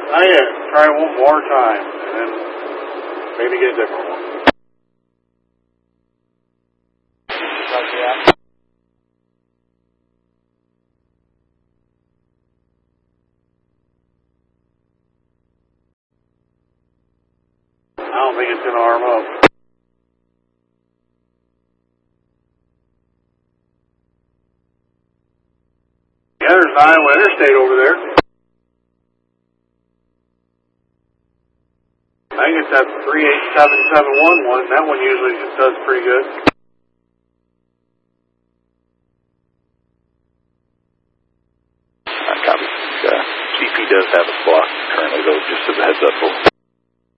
Not yet. Try it one more time, and then maybe get a different one. I don't think it's going to arm up. Yeah, there's Iowa Interstate over there. I think it's that 38771 one. That one usually does pretty good. Copy. GP does have us blocked currently, though, just as a heads up.